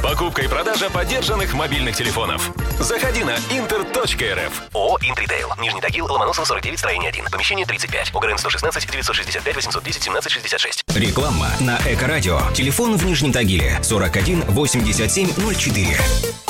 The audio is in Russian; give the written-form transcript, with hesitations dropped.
Покупка и продажа подержанных мобильных телефонов. Заходи на inter.rf. ООО «Интритейл». Нижний Тагил, Ломоносова, 49, строение 1. Помещение 35. ОГРН 116 965 810 17 66. Реклама на Эко-радио. Телефон в Нижнем Тагиле 41 87 04.